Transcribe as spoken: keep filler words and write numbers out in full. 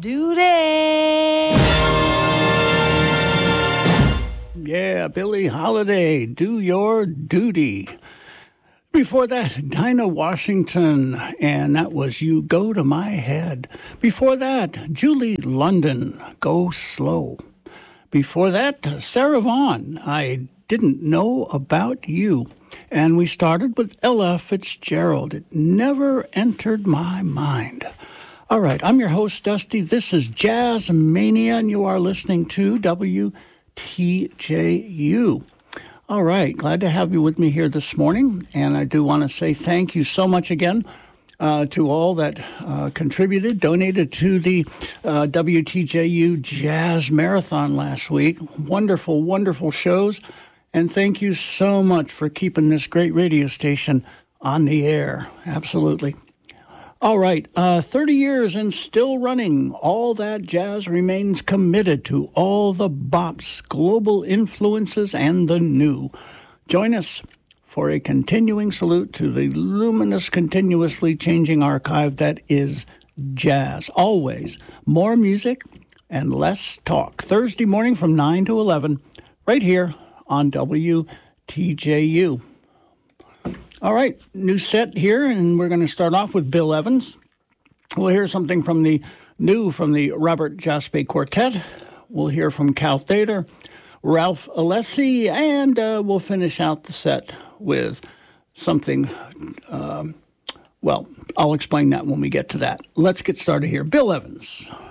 duty. Yeah, Billie Holiday, Do Your Duty. Before that, Dinah Washington, and that was You Go to My Head. Before that, Julie London, Go Slow. Before that, Sarah Vaughan, I Didn't Know About You. And we started with Ella Fitzgerald, It Never Entered My Mind. All right, I'm your host, Dusty. This is Jazz Mania, and you are listening to W T J U. All right, glad to have you with me here this morning, and I do want to say thank you so much again uh, to all that uh, contributed, donated to the uh, W T J U Jazz Marathon last week. Wonderful, wonderful shows, and thank you so much for keeping this great radio station on the air. Absolutely. All right, uh, thirty years and still running. All That Jazz remains committed to all the bops, global influences, and the new. Join us for a continuing salute to the luminous, continuously changing archive that is jazz. Always more music and less talk. Thursday morning from nine to eleven, right here on W T J U. All right, new set here, and we're going to start off with Bill Evans. We'll hear something from the new from the Robert Jaspe Quartet. We'll hear from Cal Thader, Ralph Alessi, and uh, we'll finish out the set with something, um, well, I'll explain that when we get to that. Let's get started here. Bill Evans.